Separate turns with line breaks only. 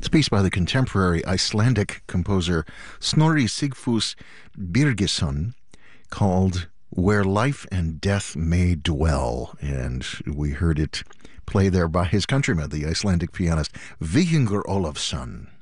It's a piece by the contemporary Icelandic composer Snorri Sigfús Birgisson called Where Life and Death May Dwell. And we heard it play there by his countryman, the Icelandic pianist Víkingur Ólafsson.